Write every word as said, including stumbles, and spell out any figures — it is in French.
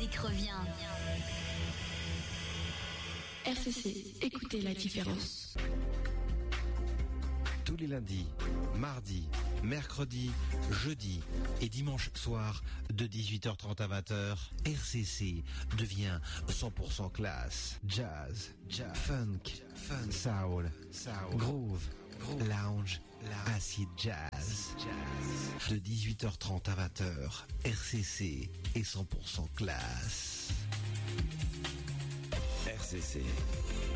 musique revient. R C C, écoutez la différence. Tous les lundis, mardis, mercredis, jeudis et dimanche soir de dix-huit heures trente à vingt heures, R C C devient cent pour cent classe, jazz, jazz funk, fun, soul, soul, groove, groove, lounge, acid jazz. jazz. De dix-huit heures trente à vingt heures, R C C est cent pour cent classe. R C C,